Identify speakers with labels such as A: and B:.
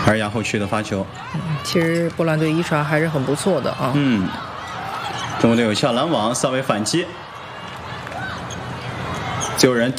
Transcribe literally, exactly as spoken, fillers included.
A: 而杨后区的发球。
B: 其实波兰队一传还是很不错的啊。
A: 嗯，中国队有效拦网，稍微反击，最后人。